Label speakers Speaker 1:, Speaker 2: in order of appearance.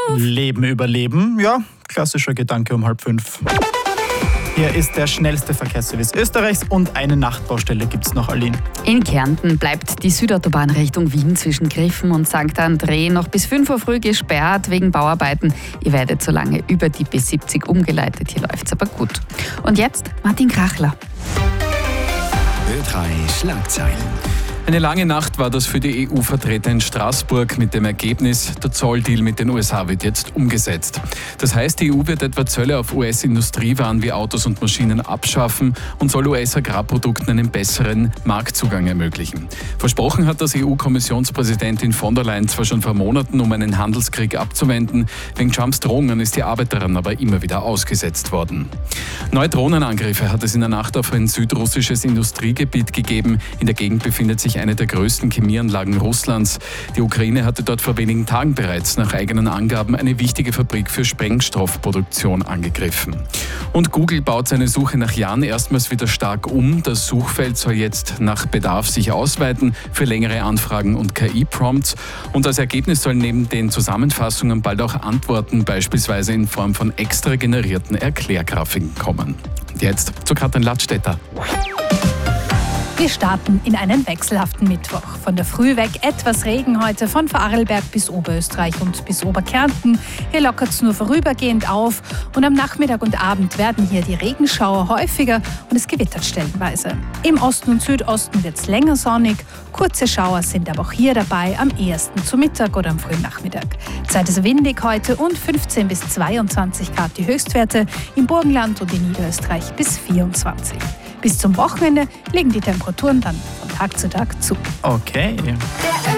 Speaker 1: Leben überleben. Ja, klassischer Gedanke um 4:30. Hier ist der schnellste Verkehrsservice Österreichs und eine Nachtbaustelle gibt es noch, Aline.
Speaker 2: In Kärnten bleibt die Südautobahn Richtung Wien zwischen Griffen und St. André noch bis 5 Uhr früh gesperrt wegen Bauarbeiten. Ihr werdet so lange über die B70 umgeleitet. Hier läuft es aber gut. Und jetzt Martin Krachler.
Speaker 3: Ö3 Schlagzeilen.
Speaker 4: Eine lange Nacht war das für die EU-Vertreter in Straßburg mit dem Ergebnis, der Zolldeal mit den USA wird jetzt umgesetzt. Das heißt, die EU wird etwa Zölle auf US-Industriewaren wie Autos und Maschinen abschaffen und soll US-Agrarprodukten einen besseren Marktzugang ermöglichen. Versprochen hat das EU-Kommissionspräsidentin von der Leyen zwar schon vor Monaten, um einen Handelskrieg abzuwenden. Wegen Trumps Drohungen ist die Arbeit daran aber immer wieder ausgesetzt worden. Neue Drohnenangriffe hat es in der Nacht auf ein südrussisches Industriegebiet gegeben. In der Gegend befindet sich eine der größten Chemieanlagen Russlands. Die Ukraine hatte dort vor wenigen Tagen bereits nach eigenen Angaben eine wichtige Fabrik für Sprengstoffproduktion angegriffen. Und Google baut seine Suche nach Jahren erstmals wieder stark um. Das Suchfeld soll jetzt nach Bedarf sich ausweiten für längere Anfragen und KI-Prompts. Und als Ergebnis sollen neben den Zusammenfassungen bald auch Antworten beispielsweise in Form von extra generierten Erklärgrafiken kommen. Und jetzt zu Katrin Ladstätter.
Speaker 5: Wir starten in einen wechselhaften Mittwoch. Von der Früh weg etwas Regen heute von Vorarlberg bis Oberösterreich und bis Oberkärnten. Hier lockert es nur vorübergehend auf und am Nachmittag und Abend werden hier die Regenschauer häufiger und es gewittert stellenweise. Im Osten und Südosten wird es länger sonnig. Kurze Schauer sind aber auch hier dabei, am ehesten zu Mittag oder am frühen Nachmittag. Zeit ist windig heute und 15 bis 22 Grad die Höchstwerte, im Burgenland und in Niederösterreich bis 24. Bis zum Wochenende legen die Temperaturen dann von Tag zu Tag zu.
Speaker 1: Okay.
Speaker 6: Der